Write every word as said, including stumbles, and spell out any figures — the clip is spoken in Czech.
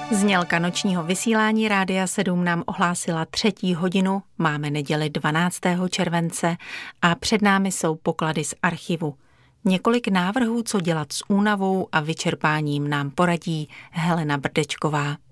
Znělka nočního vysílání Rádia sedm nám ohlásila třetí hodinu, máme neděli dvanáctého července a před námi jsou poklady z archivu. Několik návrhů, co dělat s únavou a vyčerpáním, nám poradí Helena Brdečková.